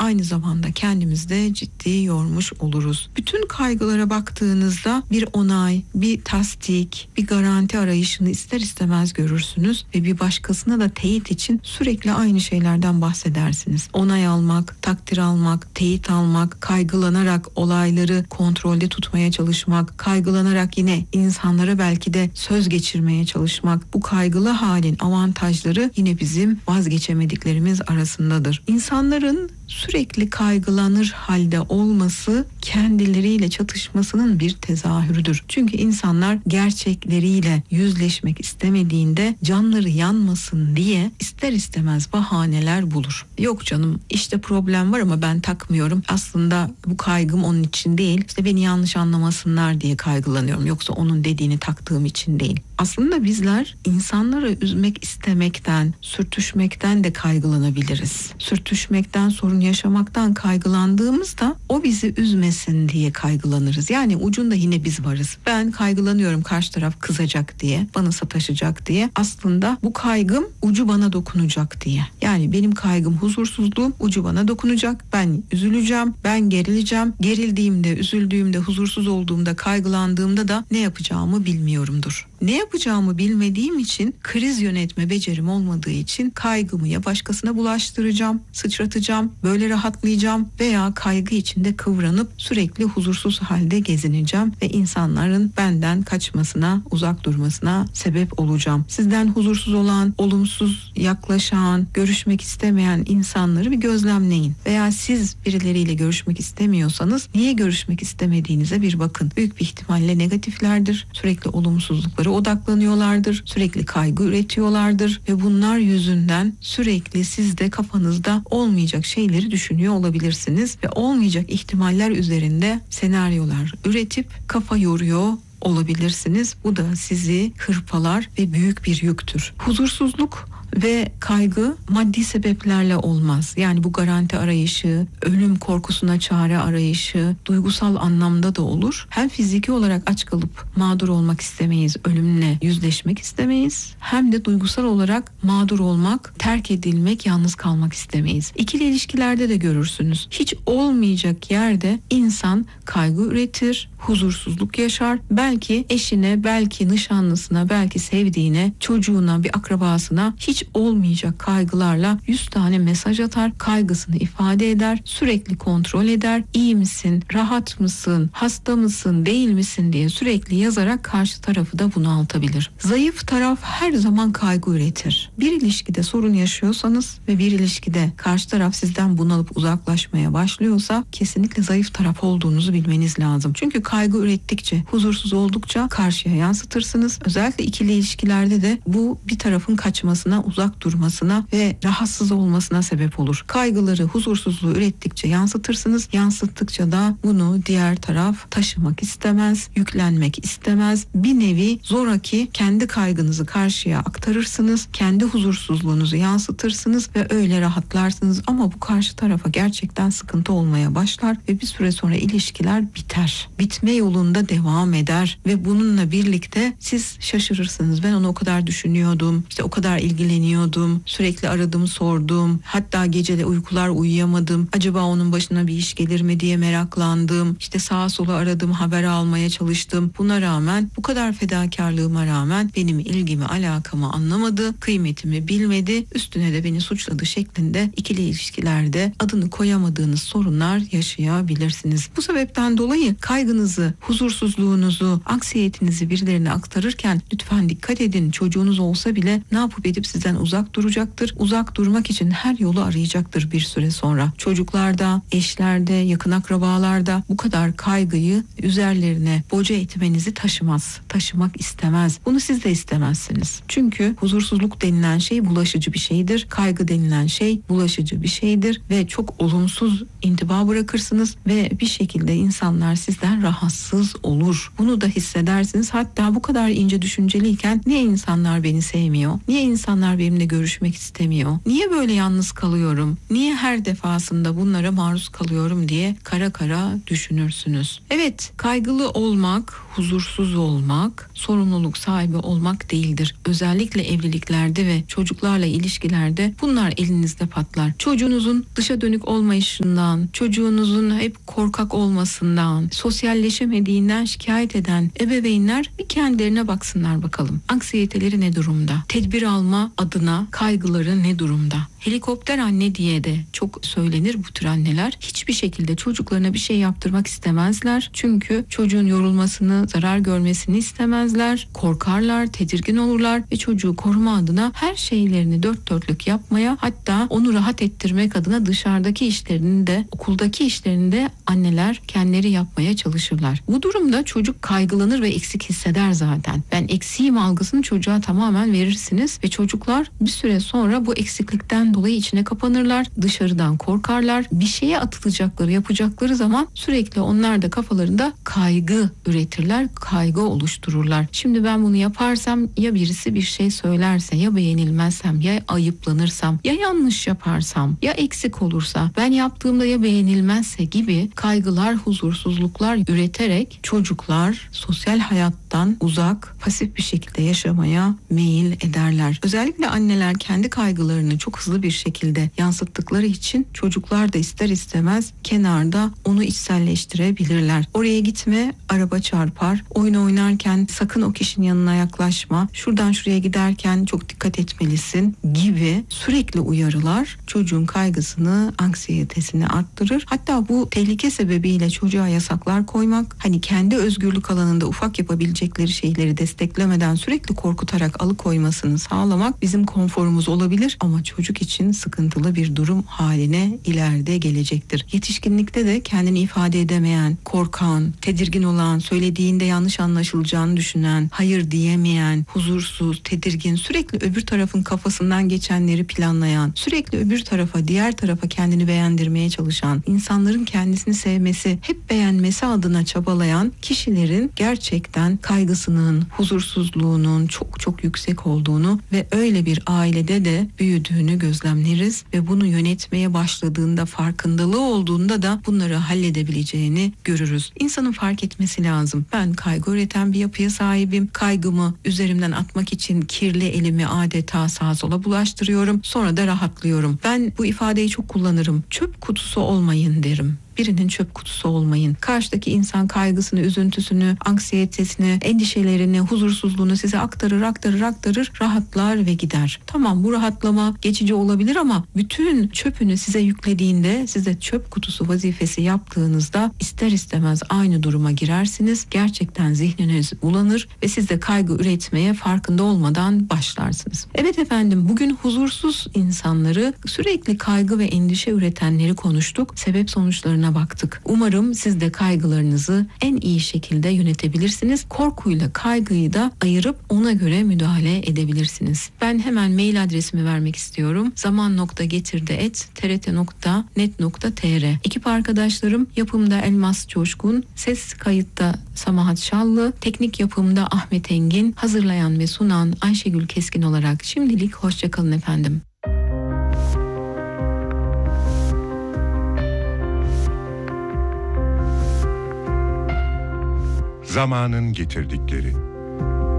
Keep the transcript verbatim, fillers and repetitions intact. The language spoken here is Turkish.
aynı zamanda kendimizi de ciddi yormuş oluruz. Bütün kaygılara baktığınızda bir onay, bir tasdik, bir garanti arayışını ister istemez görürsünüz ve bir başkasına da teyit için sürekli aynı şeylerden bahsedersiniz. Onay almak, takdir almak, teyit almak, kaygılanarak olayları kontrolde tutmaya çalışmak, kaygılanarak yine insanlara belki de söz geçirmeye çalışmak. Bu kaygılı halin avantajları yine bizim vazgeçemediklerimiz arasındadır. İnsanların sürekli kaygılanır halde olması kendileriyle çatışmasının bir tezahürüdür. Çünkü insanlar gerçekleriyle yüzleşmek istemediğinde canları yanmasın diye ister istemez bahaneler bulur. Yok canım, işte problem var ama ben takmıyorum. Aslında bu kaygım onun için değil. İşte beni yanlış anlamasınlar diye kaygılanıyorum. Yoksa onun dediğini taktığım için değil. Aslında bizler insanları üzmek istemekten, sürtüşmekten de kaygılanabiliriz. Sürtüşmekten, sorun yaşamaktan kaygılandığımızda o bizi üzmesin diye kaygılanırız. Yani ucunda yine biz varız. Ben kaygılanıyorum karşı taraf kızacak diye, bana sataşacak diye. Aslında bu kaygım ucu bana dokunacak diye. Yani benim kaygım, huzursuzluğum ucu bana dokunacak. Ben üzüleceğim, ben gerileceğim. Gerildiğimde, üzüldüğümde, huzursuz olduğumda, kaygılandığımda da ne yapacağımı bilmiyorumdur. Ne yapacağımı bilmediğim için, kriz yönetme becerim olmadığı için kaygımı ya başkasına bulaştıracağım, sıçratacağım, böyle rahatlayacağım veya kaygı içinde kıvranıp sürekli huzursuz halde gezineceğim ve insanların benden kaçmasına, uzak durmasına sebep olacağım. Sizden huzursuz olan, olumsuz yaklaşan, görüşmek istemeyen insanları bir gözlemleyin. Veya siz birileriyle görüşmek istemiyorsanız niye görüşmek istemediğinize bir bakın. Büyük bir ihtimalle negatiflerdir. Sürekli olumsuzluklara odaklanıyorlardır. Sürekli kaygı üretiyorlardır ve bunlar yüzünden sürekli sizde kafanızda olmayacak şeyleri düşünüyor olabilirsiniz ve olmayacak ihtimaller üzerinde senaryolar üretip kafa yoruyor olabilirsiniz. Bu da sizi hırpalar ve büyük bir yüktür. Huzursuzluk ve kaygı maddi sebeplerle olmaz. Yani bu garanti arayışı, ölüm korkusuna çare arayışı duygusal anlamda da olur. Hem fiziki olarak aç kalıp mağdur olmak istemeyiz, ölümle yüzleşmek istemeyiz. Hem de duygusal olarak mağdur olmak, terk edilmek, yalnız kalmak istemeyiz. İkili ilişkilerde de görürsünüz. Hiç olmayacak yerde insan kaygı üretir, huzursuzluk yaşar. Belki eşine, belki nişanlısına, belki sevdiğine, çocuğuna, bir akrabasına hiç olmayacak kaygılarla yüz tane mesaj atar, kaygısını ifade eder, sürekli kontrol eder. İyi misin, rahat mısın, hasta mısın, değil misin diye sürekli yazarak karşı tarafı da bunaltabilir. Zayıf taraf her zaman kaygı üretir. Bir ilişkide sorun yaşıyorsanız ve bir ilişkide karşı taraf sizden bunalıp uzaklaşmaya başlıyorsa kesinlikle zayıf taraf olduğunuzu bilmeniz lazım. Çünkü kaygı ürettikçe, huzursuz oldukça karşıya yansıtırsınız. Özellikle ikili ilişkilerde de bu bir tarafın kaçmasına, uzak durmasına ve rahatsız olmasına sebep olur. Kaygıları, huzursuzluğu ürettikçe yansıtırsınız. Yansıttıkça da bunu diğer taraf taşımak istemez, yüklenmek istemez. Bir nevi zoraki kendi kaygınızı karşıya aktarırsınız. Kendi huzursuzluğunuzu yansıtırsınız ve öyle rahatlarsınız. Ama bu karşı tarafa gerçekten sıkıntı olmaya başlar ve bir süre sonra ilişkiler biter. Bitme yolunda devam eder ve bununla birlikte siz şaşırırsınız. Ben onu o kadar düşünüyordum, işte o kadar ilgileniyordum, sürekli aradım, sordum, hatta gecede uykular uyuyamadım, acaba onun başına bir iş gelir mi diye meraklandım, işte sağa sola aradım, haber almaya çalıştım. Buna rağmen, bu kadar fedakarlığıma rağmen benim ilgimi, alakamı anlamadı, kıymetimi bilmedi, üstüne de beni suçladı şeklinde ikili ilişkilerde adını koyamadığınız sorunlar yaşayabilirsiniz. Bu sebepten dolayı kaygınızı, huzursuzluğunuzu, aksiyetinizi birilerine aktarırken lütfen dikkat edin. Çocuğunuz olsa bile ne yapıp edip sizden uzak duracaktır. Uzak durmak için her yolu arayacaktır bir süre sonra. Çocuklarda, eşlerde, yakın akrabalarda bu kadar kaygıyı üzerlerine boca etmenizi taşımaz. Taşımak istemez. Bunu siz de istemezsiniz. Çünkü huzursuzluk denilen şey bulaşıcı bir şeydir. Kaygı denilen şey bulaşıcı bir şeydir ve çok olumsuz intiba bırakırsınız ve bir şekilde insanlar sizden rahatsız olur. Bunu da hissedersiniz. Hatta bu kadar ince düşünceliyken niye insanlar beni sevmiyor? Niye insanlar Bunlar benimle görüşmek istemiyor. Niye böyle yalnız kalıyorum? Niye her defasında bunlara maruz kalıyorum diye kara kara düşünürsünüz. Evet, kaygılı olmak, huzursuz olmak, sorumluluk sahibi olmak değildir. Özellikle evliliklerde ve çocuklarla ilişkilerde bunlar elinizde patlar. Çocuğunuzun dışa dönük olmayışından, çocuğunuzun hep korkak olmasından, sosyalleşemediğinden şikayet eden ebeveynler bir kendilerine baksınlar bakalım. Anksiyeteleri ne durumda? Tedbir alma adına kaygıları ne durumda? Helikopter anne diye de çok söylenir bu tür anneler. Hiçbir şekilde çocuklarına bir şey yaptırmak istemezler. Çünkü çocuğun yorulmasını, zarar görmesini istemezler. Korkarlar, tedirgin olurlar ve çocuğu koruma adına her şeylerini dört dörtlük yapmaya, hatta onu rahat ettirmek adına dışarıdaki işlerini de, okuldaki işlerini de anneler kendileri yapmaya çalışırlar. Bu durumda çocuk kaygılanır ve eksik hisseder zaten. Ben eksiğim algısını çocuğa tamamen verirsiniz ve çocuklar bir süre sonra bu eksiklikten dolayı içine kapanırlar, dışarıdan korkarlar. Bir şeye atılacakları, yapacakları zaman sürekli onlar da kafalarında kaygı üretirler, kaygı oluştururlar. Şimdi ben bunu yaparsam ya birisi bir şey söylerse, ya beğenilmezsem, ya ayıplanırsam, ya yanlış yaparsam, ya eksik olursa, ben yaptığımda ya beğenilmezse gibi kaygılar, huzursuzluklar üreterek çocuklar sosyal hayattan uzak, pasif bir şekilde yaşamaya meyil ederler. Özellikle anneler kendi kaygılarını çok hızlı bir şekilde yansıttıkları için çocuklar da ister istemez kenarda onu içselleştirebilirler. Oraya gitme, araba çarpar. Oyun oynarken sakın o kişinin yanına yaklaşma. Şuradan şuraya giderken çok dikkat etmelisin gibi sürekli uyarılar çocuğun kaygısını, anksiyetesini arttırır. Hatta bu tehlike sebebiyle çocuğa yasaklar koymak, hani kendi özgürlük alanında ufak yapabilecekleri şeyleri desteklemeden sürekli korkutarak alıkoymasını sağlamak bizim konforumuz olabilir ama çocuk için sıkıntılı bir durum haline ileride gelecektir. Yetişkinlikte de kendini ifade edemeyen, korkan, tedirgin olan, söylediğinde yanlış anlaşılacağını düşünen, hayır diyemeyen, huzursuz, tedirgin, sürekli öbür tarafın kafasından geçenleri planlayan, sürekli öbür tarafa, diğer tarafa kendini beğendirmeye çalışan, insanların kendisini sevmesi, hep beğenmesi adına çabalayan kişilerin gerçekten kaygısının, huzursuzluğunun çok çok yüksek olduğunu ve öyle bir ailede de büyüdüğünü gözlemleriz ve bunu yönetmeye başladığında, farkındalığı olduğunda da bunları halledebileceğini görürüz. İnsanın fark etmesi lazım. Ben kaygı üreten bir yapıya sahibim. Kaygımı üzerimden atmak için kirli elimi adeta sağa sola bulaştırıyorum. Sonra da rahatlıyorum. Ben bu ifadeyi çok kullanırım. Çöp kutusu olmayın derim. Birinin çöp kutusu olmayın. Karşıdaki insan kaygısını, üzüntüsünü, anksiyetesini, endişelerini, huzursuzluğunu size aktarır, aktarır, aktarır, rahatlar ve gider. Tamam, bu rahatlama geçici olabilir ama bütün çöpünü size yüklediğinde, size çöp kutusu vazifesi yaptığınızda ister istemez aynı duruma girersiniz. Gerçekten zihniniz bulanır ve siz de kaygı üretmeye farkında olmadan başlarsınız. Evet efendim, bugün huzursuz insanları, sürekli kaygı ve endişe üretenleri konuştuk. Sebep sonuçlarına baktık. Umarım siz de kaygılarınızı en iyi şekilde yönetebilirsiniz. Korkuyla kaygıyı da ayırıp ona göre müdahale edebilirsiniz. Ben hemen mail adresimi vermek istiyorum. zaman nokta getirdi et t r t nokta net nokta t r. Ekip arkadaşlarım yapımda Elmas Coşkun, ses kayıtta Samahat Şallı, teknik yapımda Ahmet Engin, hazırlayan ve sunan Ayşegül Keskin olarak şimdilik hoşçakalın efendim. Zamanın getirdikleri.